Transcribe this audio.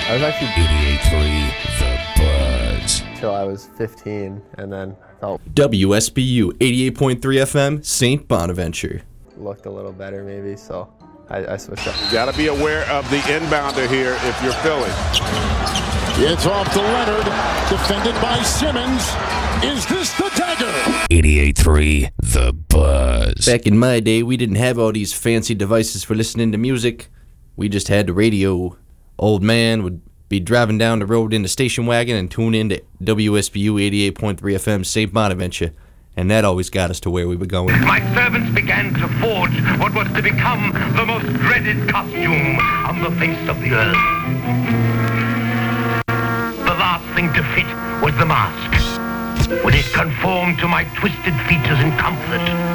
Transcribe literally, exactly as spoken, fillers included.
I was actually eighty-eight point three The Buzz. till I was fifteen, and then felt W S B U eighty-eight point three F M, Saint Bonaventure. looked a little better maybe, so I, I switched up. You got to be aware of the inbounder here if you're Philly. It's off to Leonard, defended by Simmons. Is this the dagger? eighty-eight point three The Buzz. Back in my day, we didn't have all these fancy devices for listening to music. We just had the radio. Old man would be driving down the road in the station wagon and tune into W S B U eighty-eight point three F M, Saint Bonaventure. And that always got us to where we were going. My servants began to forge what was to become the most dreaded costume on the face of the earth. The last thing to fit was the mask. Would it conform to my twisted features in comfort?